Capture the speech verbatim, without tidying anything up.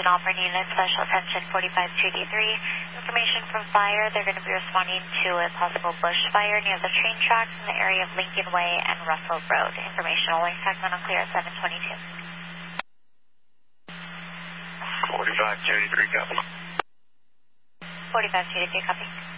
operating unit, special attention forty-five two D three. Information from fire, they're going to be responding to a possible bushfire near the train tracks in the area of Lincoln Way and Russell Road. Information only segment on clear at seven twenty-two. forty-five two D three, copy. forty-five two D three, copy.